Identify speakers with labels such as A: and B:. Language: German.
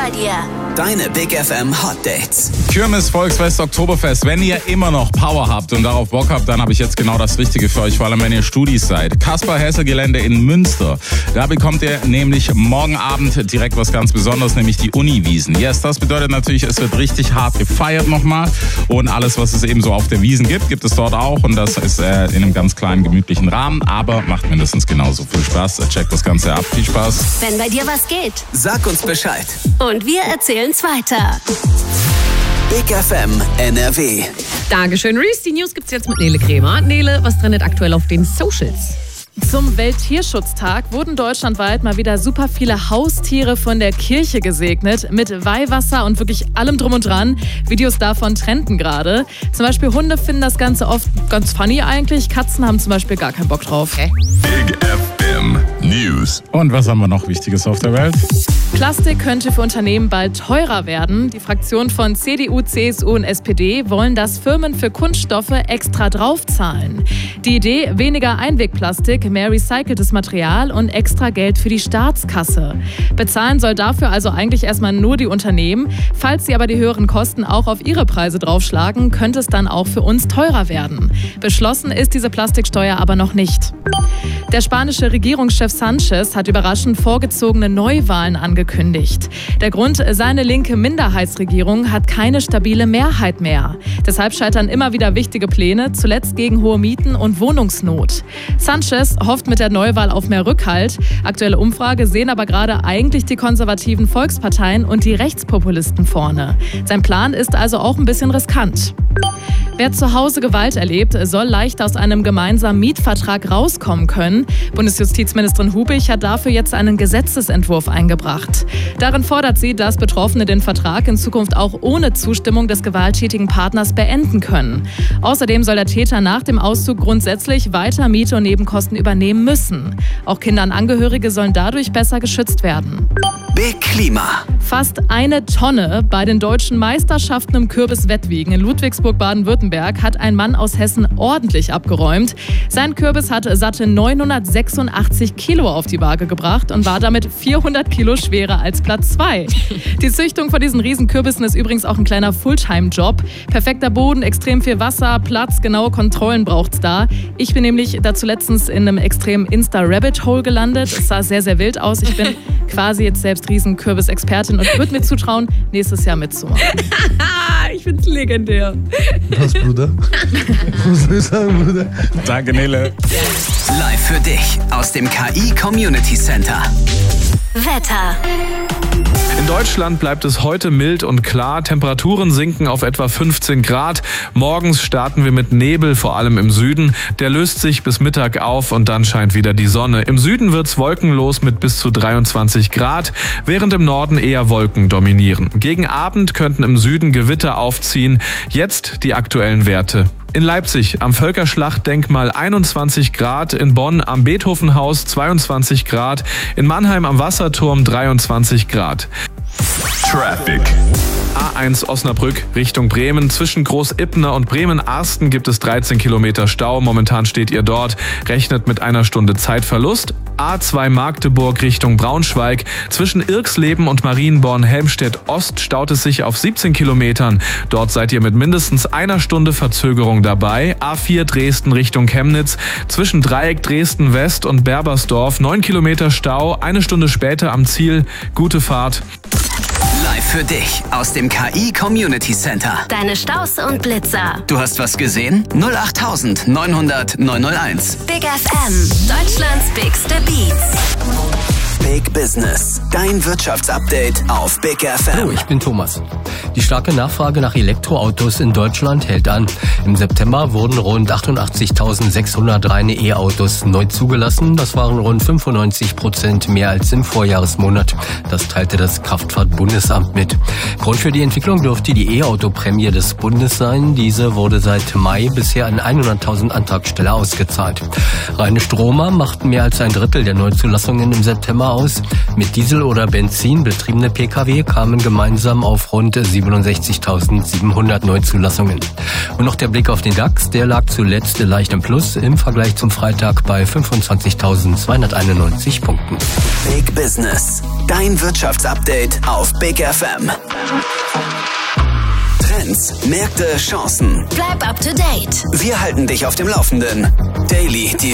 A: bei dir.
B: Deine Big FM Hot Dates.
C: Kirmes, Volksfest, Oktoberfest. Wenn ihr immer noch Power habt und darauf Bock habt, dann habe ich jetzt genau das Richtige für euch, vor allem wenn ihr Studis seid. Kaspar-Hesse-Gelände in Münster. Da bekommt ihr nämlich morgen Abend direkt was ganz Besonderes, nämlich die Uniwiesen. Yes, das bedeutet natürlich, es wird richtig hart gefeiert nochmal. Und alles, was es eben so auf der Wiesen gibt es dort auch. Und das ist in einem ganz kleinen, gemütlichen Rahmen, aber macht mindestens genauso viel Spaß. Checkt das Ganze ab. Viel Spaß.
A: Wenn bei dir was geht,
B: Sag uns Bescheid.
A: und wir erzählen's weiter.
B: Big FM NRW.
D: Dankeschön, Reese. Die News gibt's jetzt mit Nele Kremer. Nele, was trendet aktuell auf den Socials?
E: Zum Welttierschutztag wurden deutschlandweit mal wieder super viele Haustiere von der Kirche gesegnet. Mit Weihwasser und wirklich allem drum und dran. Videos davon trenden gerade. Zum Beispiel Hunde finden das Ganze oft ganz funny eigentlich. Katzen haben zum Beispiel gar keinen Bock drauf.
F: Big FM News.
C: Und was haben wir noch Wichtiges auf der Welt?
E: Plastik könnte für Unternehmen bald teurer werden. Die Fraktionen von CDU, CSU und SPD wollen, dass Firmen für Kunststoffe extra draufzahlen. Die Idee: weniger Einwegplastik, mehr recyceltes Material und extra Geld für die Staatskasse. Bezahlen soll dafür also eigentlich erstmal nur die Unternehmen. Falls sie aber die höheren Kosten auch auf ihre Preise draufschlagen, könnte es dann auch für uns teurer werden. Beschlossen ist diese Plastiksteuer aber noch nicht. Der spanische Regierungschef Sánchez hat überraschend vorgezogene Neuwahlen angekündigt. Der Grund: seine linke Minderheitsregierung hat keine stabile Mehrheit mehr. Deshalb scheitern immer wieder wichtige Pläne, zuletzt gegen hohe Mieten und Wohnungsnot. Sánchez hofft mit der Neuwahl auf mehr Rückhalt. Aktuelle Umfragen sehen aber gerade eigentlich die konservativen Volksparteien und die Rechtspopulisten vorne. Sein Plan ist also auch ein bisschen riskant. Wer zu Hause Gewalt erlebt, soll leicht aus einem gemeinsamen Mietvertrag rauskommen können. Bundesjustizministerin Hubich hat dafür jetzt einen Gesetzesentwurf eingebracht. Darin fordert sie, dass Betroffene den Vertrag in Zukunft auch ohne Zustimmung des gewalttätigen Partners beenden können. Außerdem soll der Täter nach dem Auszug grundsätzlich weiter Miete und Nebenkosten übernehmen müssen. Auch Kinder und Angehörige sollen dadurch besser geschützt werden.
B: Big Klima.
E: Fast 1 Tonne bei den deutschen Meisterschaften im Kürbiswettwiegen in Ludwigsburg, Baden-Württemberg, hat ein Mann aus Hessen ordentlich abgeräumt. Sein Kürbis hat satte 986 Kilo auf die Waage gebracht und war damit 400 Kilo schwerer als Platz 2. Die Züchtung von diesen Riesenkürbissen ist übrigens auch ein kleiner Fulltime-Job. Perfekter Boden, extrem viel Wasser, Platz, genaue Kontrollen braucht's da. Ich bin nämlich dazu letztens in einem extremen Insta-Rabbit-Hole gelandet. Es sah sehr, sehr wild aus. Ich bin quasi jetzt selbst Riesenkürbis-Expertin und würde mir zutrauen, nächstes Jahr mitzumachen.
D: Ich find's legendär.
G: Was, Bruder? Was soll ich sagen, Bruder?
C: Danke, Nele.
B: Live für dich aus dem KI Community Center.
A: Wetter.
H: In Deutschland bleibt es heute mild und klar. Temperaturen sinken auf etwa 15 Grad. Morgens starten wir mit Nebel, vor allem im Süden. Der löst sich bis Mittag auf und dann scheint wieder die Sonne. Im Süden wird's wolkenlos mit bis zu 23 Grad, während im Norden eher Wolken dominieren. Gegen Abend könnten im Süden Gewitter aufziehen. Jetzt die aktuellen Werte. In Leipzig am Völkerschlachtdenkmal 21 Grad, in Bonn am Beethovenhaus 22 Grad, in Mannheim am Wasserturm 23 Grad.
F: Traffic.
H: A1 Osnabrück Richtung Bremen. Zwischen Groß-Ipner und Bremen-Arsten gibt es 13 Kilometer Stau. Momentan steht ihr dort. Rechnet mit einer Stunde Zeitverlust. A2 Magdeburg Richtung Braunschweig. Zwischen Irxleben und Marienborn-Helmstedt-Ost staut es sich auf 17 Kilometern. Dort seid ihr mit mindestens einer Stunde Verzögerung dabei. A4 Dresden Richtung Chemnitz. Zwischen Dreieck Dresden-West und Berbersdorf 9 Kilometer Stau. Eine Stunde später am Ziel. Gute Fahrt.
B: Live für dich aus dem KI Community Center.
A: Deine Staus und Blitzer.
B: Du hast was gesehen? 08000 900 901.
A: Big FM. Deutschlands bigste Beats.
B: Big Business. Dein Wirtschaftsupdate auf Big FM.
G: Hallo, ich bin Thomas. Die starke Nachfrage nach Elektroautos in Deutschland hält an. Im September wurden rund 88.600 reine E-Autos neu zugelassen. Das waren rund 95% mehr als im Vorjahresmonat. Das teilte das Kraftfahrtbundesamt mit. Grund für die Entwicklung dürfte die E-Auto-Prämie des Bundes sein. Diese wurde seit Mai bisher an 100.000 Antragsteller ausgezahlt. Reine Stromer machten mehr als ein Drittel der Neuzulassungen im September aus. Mit Diesel- oder Benzin betriebene Pkw kamen gemeinsam auf rund 67.700 Neuzulassungen. Und noch der Blick auf den DAX, der lag zuletzt leicht im Plus im Vergleich zum Freitag bei 25.291 Punkten.
B: Big Business. Dein Wirtschaftsupdate auf Big FM. Trends, Märkte, Chancen.
A: Bleib up to date.
B: Wir halten dich auf dem Laufenden. Daily, die